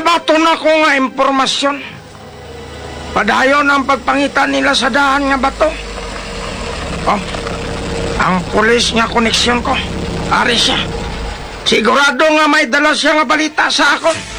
nabaton ako nga impormasyon. Padayon ang pagpangitan nila sa daan nga bato. Oh, ang pulis nga koneksyon ko. Ari siya. Sigurado nga may dala siya nga balita sa ako.